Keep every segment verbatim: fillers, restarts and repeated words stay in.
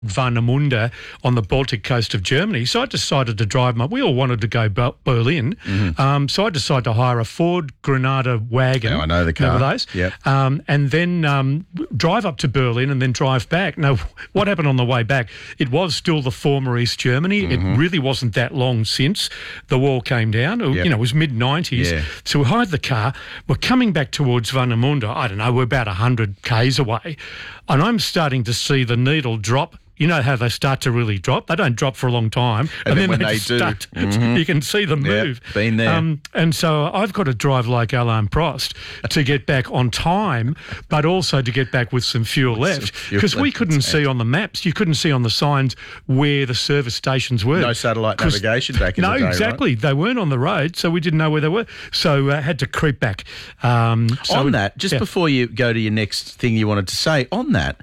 Warnemünde on the Baltic coast of Germany. So I decided to drive my, we all wanted to go Ber- Berlin. Mm-hmm. Um, so I decided to hire a Ford Granada wagon. Yeah, I know the car. Remember those? Yep. Um, and then um, drive up to Berlin and then drive back. Now, what happened on the way back? It was still the former East Germany. Mm-hmm. It really wasn't that long since the wall came down. Yep. You know, it was mid nineties. Yeah. So we hired the car. We're coming back towards Warnemünde. I don't know, we're about one hundred kays away. And I'm starting to see the needle drop. You know how they start to really drop? They don't drop for a long time. And, and then, then when they, they do, start, mm-hmm. you can see them move. Yep, been there. Um, and so I've got to drive like Alain Prost to get back on time, but also to get back with some fuel left. Because we couldn't see on the maps, you couldn't see on the signs where the service stations were. No satellite navigation back in no, the day, No, exactly. Right? They weren't on the road, so we didn't know where they were. So I uh, had to creep back. Um, so on that, just yeah. before you go to your next thing you wanted to say, on that,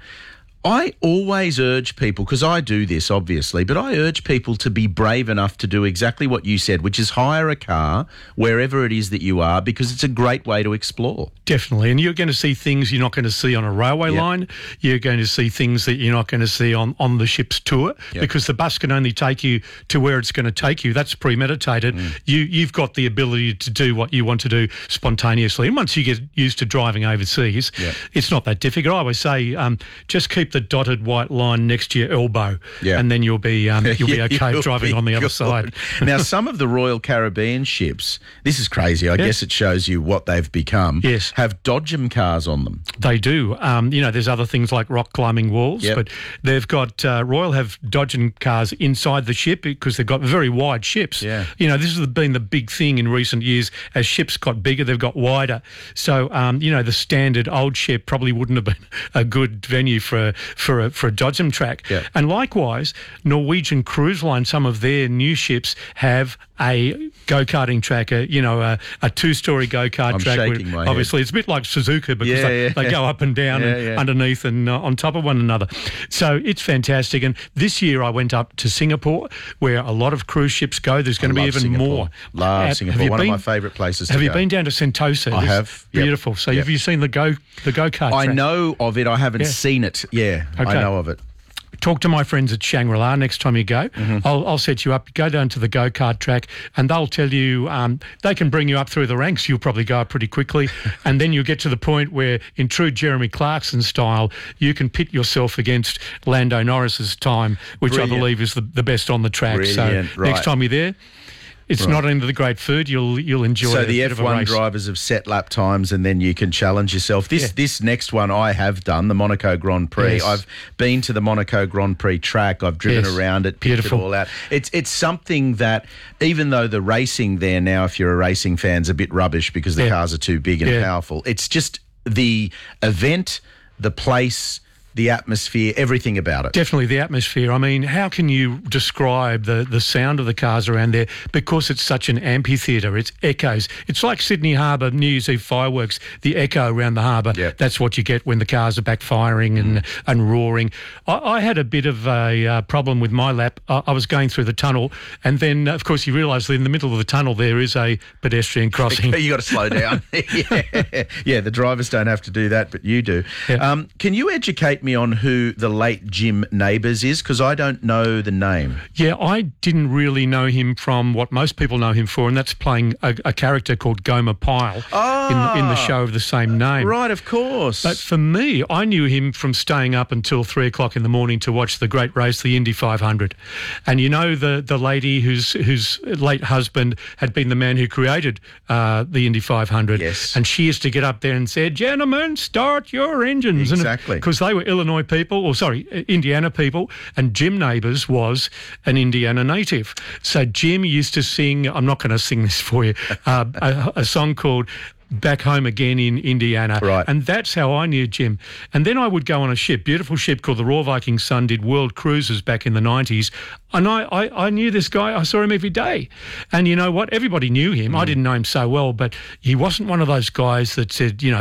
I always urge people, because I do this obviously, but I urge people to be brave enough to do exactly what you said, which is hire a car wherever it is that you are, because it's a great way to explore. Definitely. And you're going to see things you're not going to see on a railway yep. line. You're going to see things that you're not going to see on, on the ship's tour yep. because the bus can only take you to where it's going to take you. That's premeditated. Mm. You, you've got the ability to do what you want to do spontaneously. And once you get used to driving overseas, yep. it's not that difficult. I always say um, just keep the dotted white line next to your elbow yep. and then you'll be um, you'll be okay you'll driving be on the good. other side. Now, some of the Royal Caribbean ships, this is crazy, I yes. guess it shows you what they've become, yes. have Dodgem cars on them. They do. Um, you know, there's other things like rock climbing walls, yep. but they've got, uh, Royal have Dodgem cars inside the ship because they've got very wide ships. Yeah. You know, this has been the big thing in recent years. As ships got bigger, they've got wider. So, um, you know, the standard old ship probably wouldn't have been a good venue for, for, a, for a Dodgem track. Yep. And likewise, Norwegian Cruise Line, some of their new ships have a go-karting track, a, you know, a, a two-story go-kart I'm track. shaking my Obviously, head. it's a bit like Suzuka because yeah, they, yeah. they go up and down yeah, and yeah. underneath and uh, on top of one another. So it's fantastic. And this year I went up to Singapore where a lot of cruise ships go. There's going I to be even Singapore. more. Love uh, Singapore. One been, of my favourite places to Have go. you been down to Sentosa? I have. Yep. Beautiful. So yep. have you seen the go the go-kart I track? know of it. I haven't yeah. seen it. Yeah, okay. I know of it. Talk to my friends at Shangri-La next time you go. Mm-hmm. I'll, I'll set you up. Go down to the go-kart track and they'll tell you, um, they can bring you up through the ranks. You'll probably go up pretty quickly. And then you'll get to the point where, in true Jeremy Clarkson style, you can pit yourself against Lando Norris's time, which Brilliant. I believe is the, the best on the track. Brilliant. So right. next time you're there, it's right. not only the great food, you'll you'll enjoy So a the bit F of a one race. drivers have set lap times and then you can challenge yourself. This Yeah. this next one I have done, the Monaco Grand Prix. Yes. I've been to the Monaco Grand Prix track. I've driven Yes. around it, picked Beautiful. it all out. It's it's something that, even though the racing there now, if you're a racing fan, is a bit rubbish because the Yeah. cars are too big and Yeah. powerful, it's just the event, the place, the atmosphere, everything about it. Definitely the atmosphere. I mean, how can you describe the, the sound of the cars around there? Because it's such an amphitheatre, it's echoes. It's like Sydney Harbour New Year's Eve fireworks, the echo around the harbour. Yep. That's what you get when the cars are backfiring and, mm. and roaring. I, I had a bit of a uh, problem with my lap. I, I was going through the tunnel and then, of course, you realise that in the middle of the tunnel there is a pedestrian crossing. You got to slow down. yeah. yeah, the drivers don't have to do that, but you do. Yeah. Um, can you educate me on who the late Jim Nabors is? Because I don't know the name. Yeah, I didn't really know him from what most people know him for, and that's playing a, a character called Gomer Pyle ah, in, in the show of the same name. Right, of course. But for me, I knew him from staying up until three o'clock in the morning to watch the great race, the Indy five hundred. And you know the the lady whose whose late husband had been the man who created uh, the Indy five hundred. Yes. And she used to get up there and say, "Gentlemen, start your engines." Exactly. Because they were Illinois people, or sorry, Indiana people, and Jim Nabors was an Indiana native. So Jim used to sing, I'm not going to sing this for you, uh, a, a song called Back Home Again in Indiana. Right. And that's how I knew Jim. And then I would go on a ship, beautiful ship called the Royal Viking Sun, did world cruises back in the nineties. And I, I, I knew this guy. I saw him every day. And you know what? Everybody knew him. Mm. I didn't know him so well, but he wasn't one of those guys that said, you know,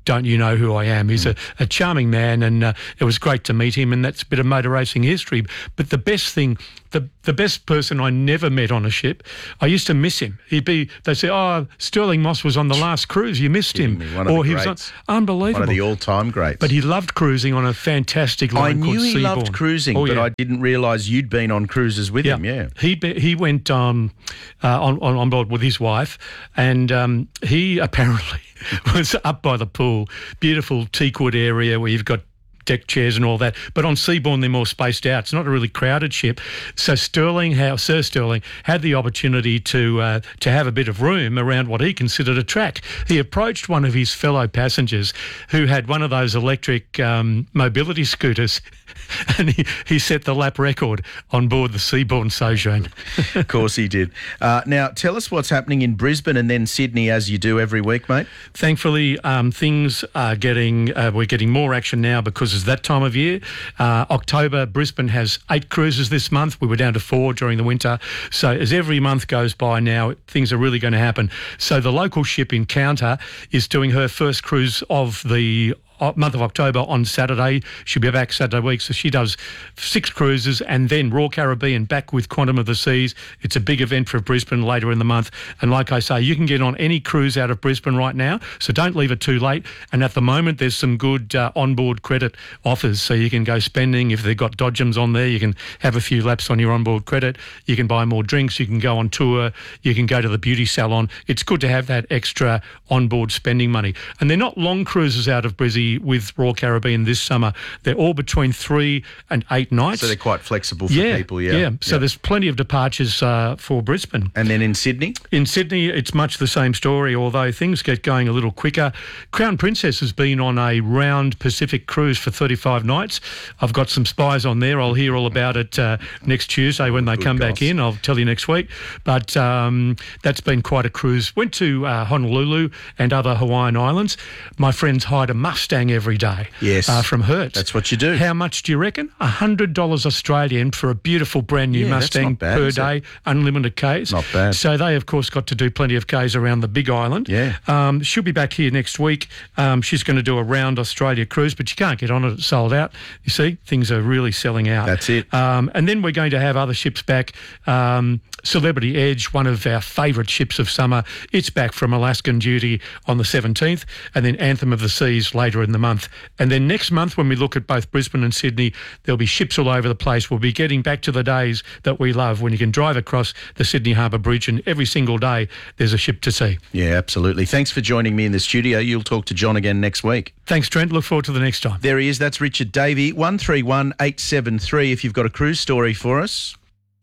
Don't You Know Who I Am? He's mm. a, a charming man, and uh, it was great to meet him, and that's a bit of motor racing history. But the best thing, the the best person I never met on a ship, I used to miss him. He'd be, they'd say, oh, Sterling Moss was on the last cruise, you missed him. Me, one of or the he greats. was on, unbelievable. One of the all-time greats. But he loved cruising on a fantastic line I called knew he Seabourn. loved cruising, oh, but yeah. I didn't realise you'd been on cruises with yeah. him, yeah. He he went um, uh, on, on, on board with his wife, and um, he apparently was up by the pool, beautiful teakwood area where you've got deck chairs and all that. But on Seabourn, they're more spaced out. It's not a really crowded ship. So Sterling, how Sir Sterling, had the opportunity to uh, to have a bit of room around what he considered a track. He approached one of his fellow passengers who had one of those electric um, mobility scooters, and he, he set the lap record on board the Seabourn Sojourn. Of course he did. Uh, now, tell us what's happening in Brisbane and then Sydney, as you do every week, mate. Thankfully, um, things are getting, uh, we're getting more action now because it's that time of year. Uh, October, Brisbane has eight cruises this month. We were down to four during the winter. So as every month goes by now, things are really going to happen. So the local ship Encounter is doing her first cruise of the month of October on Saturday. She'll be back Saturday week, so she does six cruises, and then Royal Caribbean back with Quantum of the Seas. It's a big event for Brisbane later in the month, and like I say, you can get on any cruise out of Brisbane right now, so don't leave it too late. And at the moment, there's some good uh, onboard credit offers, so you can go spending. If they've got Dodgems on there, you can have a few laps on your onboard credit. You can buy more drinks. You can go on tour. You can go to the beauty salon. It's good to have that extra onboard spending money. And they're not long cruises out of Brizzy with Royal Caribbean this summer. They're all between three and eight nights. So they're quite flexible for yeah, people, yeah. Yeah, so yeah. there's plenty of departures uh, for Brisbane. And then in Sydney? In Sydney, it's much the same story, although things get going a little quicker. Crown Princess has been on a round Pacific cruise for thirty-five nights. I've got some spies on there. I'll hear all about it uh, next Tuesday when they Good come goss. back in. I'll tell you next week. But um, that's been quite a cruise. Went to uh, Honolulu and other Hawaiian islands. My friends hired a Mustang every day. Yes. Uh, from Hertz. That's what you do. How much do you reckon? one hundred dollars Australian for a beautiful brand new Yeah, that's Mustang not bad, per is it? day, unlimited Ks. Not bad. So they, of course, got to do plenty of Ks around the Big Island. Yeah. Um, she'll be back here next week. Um, she's going to do a round Australia cruise, but you can't get on it. It's sold out. You see, things are really selling out. That's it. Um, and then we're going to have other ships back. Um, Celebrity Edge, one of our favourite ships of summer, it's back from Alaskan duty on the seventeenth, and then Anthem of the Seas later in the month. And then next month, when we look at both Brisbane and Sydney, there'll be ships all over the place. We'll be getting back to the days that we love, when you can drive across the Sydney Harbour Bridge and every single day there's a ship to see. Yeah, absolutely. Thanks for joining me in the studio. You'll talk to John again next week. Thanks, Trent. Look forward to the next time. There he is. That's Richard Davey. one three one eight seven three if you've got a cruise story for us.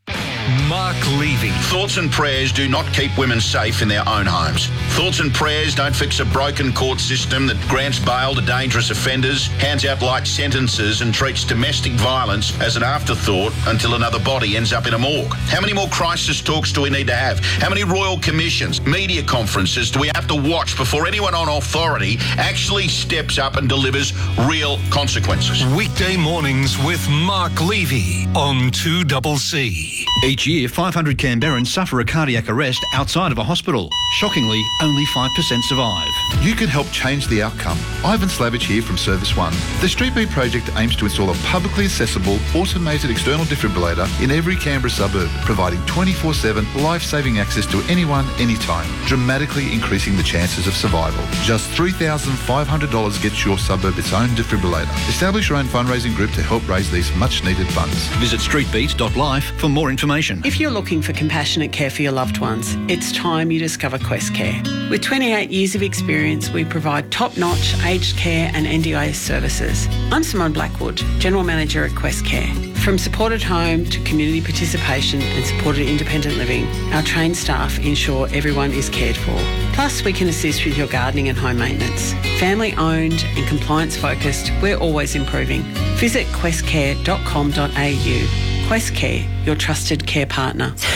Mark Levy. Thoughts and prayers do not keep women safe in their own homes. Thoughts and prayers don't fix a broken court system that grants bail to dangerous offenders, hands out light sentences and treats domestic violence as an afterthought until another body ends up in a morgue. How many more crisis talks do we need to have? How many royal commissions, media conferences do we have to watch before anyone on authority actually steps up and delivers real consequences? Weekday mornings with Mark Levy on two C C. Each year, five hundred Canberrans suffer a cardiac arrest outside of a hospital. Shockingly, only five percent survive. You can help change the outcome. Ivan Slavich here from Service One. The Street Beat project aims to install a publicly accessible, automated external defibrillator in every Canberra suburb, providing twenty-four seven life-saving access to anyone, anytime, dramatically increasing the chances of survival. Just three thousand five hundred dollars gets your suburb its own defibrillator. Establish your own fundraising group to help raise these much-needed funds. Visit street beat dot life for more information. If you're looking for compassionate care for your loved ones, it's time you discover Quest Care. With twenty-eight years of experience, we provide top-notch aged care and N D I S services. I'm Simone Blackwood, General Manager at Quest Care. From supported home to community participation and supported independent living, our trained staff ensure everyone is cared for. Plus, we can assist with your gardening and home maintenance. Family owned and compliance focused, we're always improving. Visit quest care dot com dot a u. Quest Care, your trusted care partner.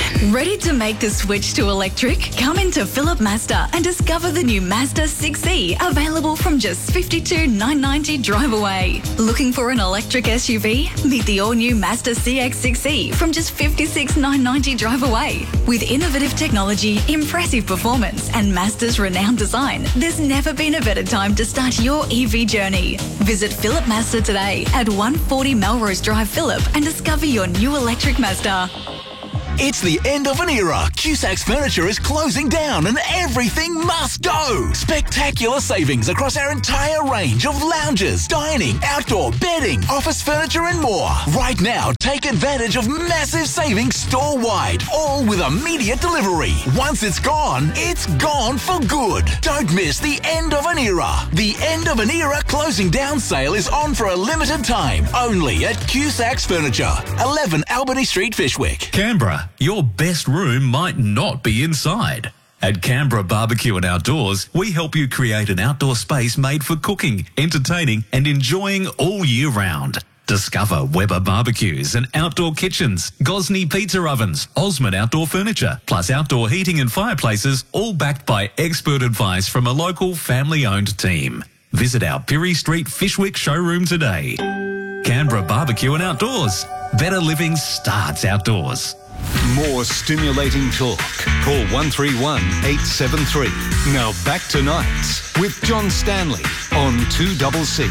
Ready to make the switch to electric? Come into Phillip Mazda and discover the new Mazda six E, available from just fifty-two thousand nine hundred ninety dollars drive away. Looking for an electric S U V? Meet the all-new Mazda C X six E from just fifty-six thousand nine hundred ninety dollars drive away. With innovative technology, impressive performance and Mazda's renowned design, there's never been a better time to start your E V journey. Visit Phillip Mazda today at one forty Melrose Drive, Phillip, and discover your new electric Mazda. It's the end of an era. Cusac's Furniture is closing down and everything must go. Spectacular savings across our entire range of lounges, dining, outdoor, bedding, office furniture and more. Right now, take advantage of massive savings store-wide, all with immediate delivery. Once it's gone, it's gone for good. Don't miss the end of an era. The end of an era closing down sale is on for a limited time, only at Cusac's Furniture, eleven Albany Street, Fishwick. Canberra. Your best room might not be inside. At Canberra Barbecue and Outdoors, we help you create an outdoor space made for cooking, entertaining and enjoying all year round. Discover Weber barbecues and outdoor kitchens, Gosney pizza ovens, Osmond outdoor furniture, plus outdoor heating and fireplaces, all backed by expert advice from a local family-owned team. Visit our Pirie Street Fishwick showroom today. Canberra Barbecue and Outdoors. Better living starts outdoors. More stimulating talk. Call one three one, eight seven three. Now back to Nights with John Stanley on two C C.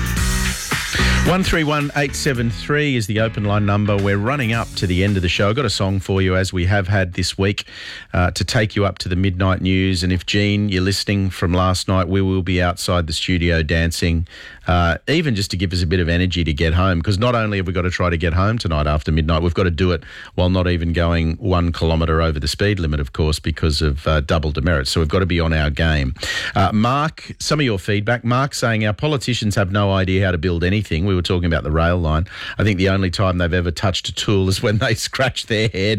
one three one eight seven three is the open line number. We're running up to the end of the show. I've got a song for you, as we have had this week, uh, to take you up to the midnight news. And if, Jean, you're listening from last night, we will be outside the studio dancing, uh, even just to give us a bit of energy to get home. Because not only have we got to try to get home tonight after midnight, we've got to do it while not even going one kilometre over the speed limit, of course, because of uh, double demerits. So we've got to be on our game. Uh, Mark, some of your feedback. Mark saying our politicians have no idea how to build anything. We were talking about the rail line. I think the only time they've ever touched a tool is when they scratch their head.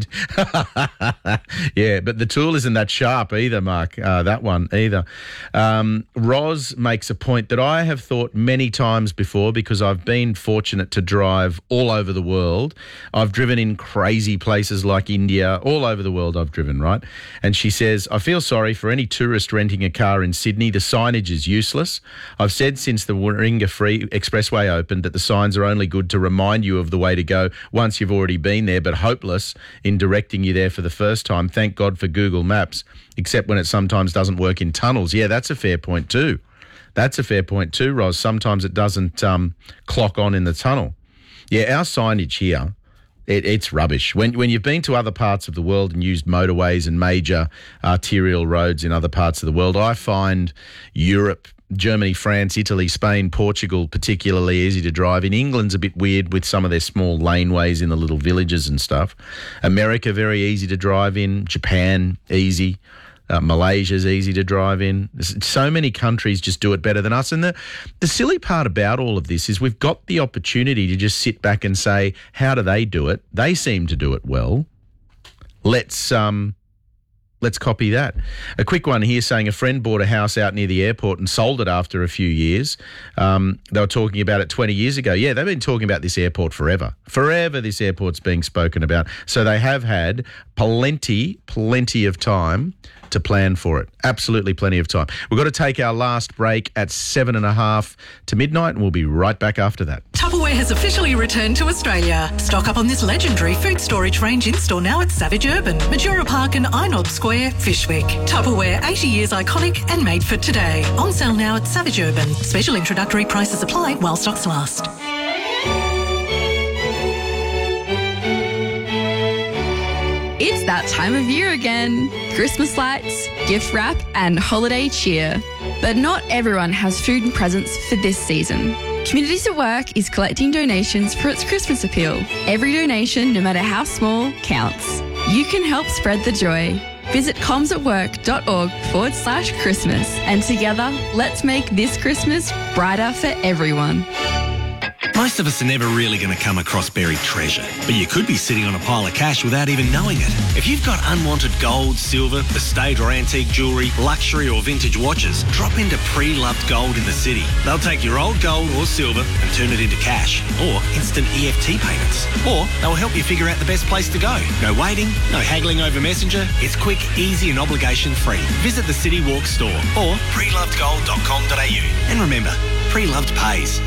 Yeah, but the tool isn't that sharp either, Mark, uh, that one either. Um, Roz makes a point that I have thought many times before, because I've been fortunate to drive all over the world. I've driven in crazy places like India, all over the world I've driven, right? And she says, I feel sorry for any tourist renting a car in Sydney. The signage is useless. I've said since the Warringah Free Expressway opened that the signs are only good to remind you of the way to go once you've already been there, but hopeless in directing you there for the first time. Thank God for Google Maps, except when it sometimes doesn't work in tunnels. Yeah, that's a fair point too. That's a fair point too, Roz. Sometimes it doesn't um, clock on in the tunnel. Yeah, our signage here, it, it's rubbish. When when you've been to other parts of the world and used motorways and major arterial roads in other parts of the world, I find Europe, Germany, France, Italy, Spain, Portugal particularly easy to drive in. England's a bit weird with some of their small laneways in the little villages and stuff. America, very easy to drive in. Japan, easy. Uh, Malaysia's easy to drive in. So many countries just do it better than us. And the, the silly part about all of this is we've got the opportunity to just sit back and say, how do they do it? They seem to do it well. Let's... um. Let's copy that. A quick one here saying a friend bought a house out near the airport and sold it after a few years. Um, they were talking about it twenty years ago. Yeah, they've been talking about this airport forever. Forever this airport's being spoken about. So they have had plenty, plenty of time to plan for it. Absolutely plenty of time. We've got to take our last break at seven and a half to midnight, and we'll be right back after that. Tupperware has officially returned to Australia. Stock up on this legendary food storage range in-store now at Savage Urban, Majura Park and Inod Square, Fishwick. Tupperware, eighty years iconic and made for today. On sale now at Savage Urban. Special introductory prices apply while stocks last. It's that time of year again. Christmas lights, gift wrap and holiday cheer. But not everyone has food and presents for this season. Communities at Work is collecting donations for its Christmas appeal. Every donation, no matter how small, counts. You can help spread the joy. Visit comsatwork.org forward slash Christmas and together, let's make this Christmas brighter for everyone. Most of us are never really going to come across buried treasure, but you could be sitting on a pile of cash without even knowing it. If you've got unwanted gold, silver, estate or antique jewellery, luxury or vintage watches, drop into Pre-Loved Gold in the city. They'll take your old gold or silver and turn it into cash or instant E F T payments. Or they'll help you figure out the best place to go. No waiting, no haggling over Messenger. It's quick, easy and obligation free. Visit the City Walk store or pre loved gold dot com dot a u. And remember, Pre-Loved pays.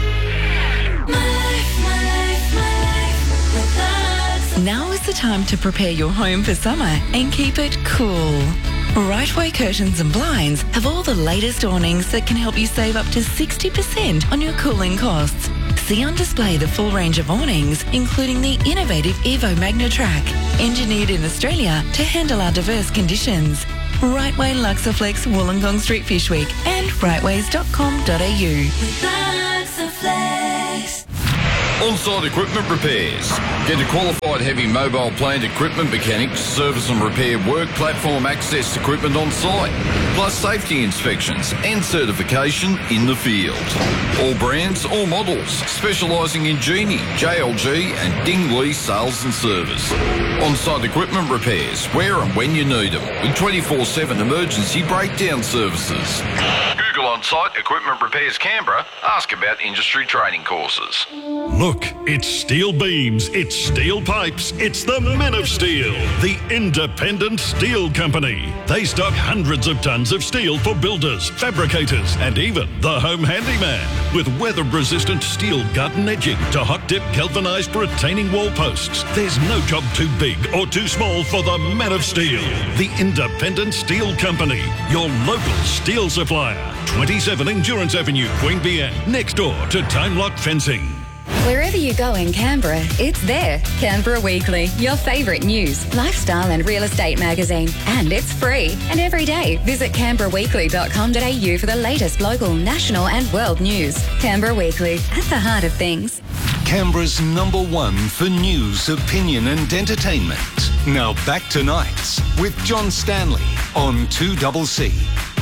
Now is the time to prepare your home for summer and keep it cool. Rightway Curtains and Blinds have all the latest awnings that can help you save up to sixty percent on your cooling costs. See on display the full range of awnings, including the innovative Evo Magnatrack, engineered in Australia to handle our diverse conditions. Rightway Luxaflex, Wollongong Street, Fishwick, and rightways dot com dot a u. Luxaflex. On-site equipment repairs. Get a qualified heavy mobile plant equipment mechanic to service and repair work platform access equipment on site, plus safety inspections and certification in the field. All brands, all models, specialising in Genie, J L G and Ding Lee sales and service. On-site equipment repairs, where and when you need them, with twenty-four seven emergency breakdown services. Google On-Site Equipment Repairs Canberra. Ask about industry training courses. Look, it's steel beams, it's steel pipes, it's the Men of Steel, the independent steel company. They stock hundreds of tons of steel for builders, fabricators, and even the home handyman. With weather-resistant steel garden edging to hot-dip galvanised retaining wall posts, there's no job too big or too small for the Men of Steel, the independent steel company, your local steel supplier. twenty-seven Endurance Avenue, Queanbeyan, next door to Time Lock Fencing. Wherever you go in Canberra, it's there. Canberra Weekly, your favourite news, lifestyle and real estate magazine. And it's free. And every day, visit canberra weekly dot com dot a u for the latest local, national and world news. Canberra Weekly, at the heart of things. Canberra's number one for news, opinion and entertainment. Now back to Nights with John Stanley on two C C.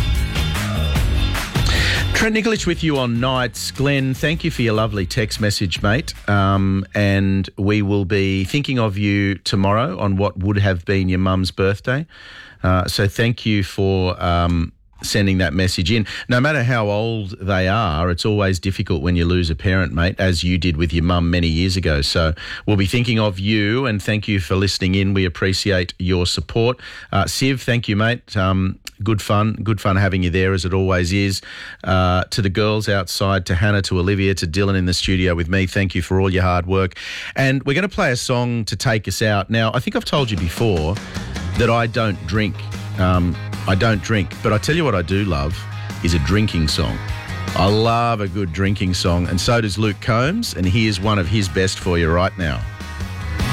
Trent Nikolic with you on Nights. Glenn, thank you for your lovely text message, mate. Um, and we will be thinking of you tomorrow on what would have been your mum's birthday. Uh, so thank you for um, sending that message in. No matter how old they are, it's always difficult when you lose a parent, mate, as you did with your mum many years ago. So we'll be thinking of you, and thank you for listening in. We appreciate your support. Uh, Siv, thank you, mate. Um, Good fun, good fun having you there, as it always is. Uh, to the girls outside, to Hannah, to Olivia, to Dylan in the studio with me, thank you for all your hard work. And we're going to play a song to take us out. Now, I think I've told you before that I don't drink. Um, I don't drink, but I tell you what I do love is a drinking song. I love a good drinking song, and so does Luke Combs, and here's one of his best for you right now.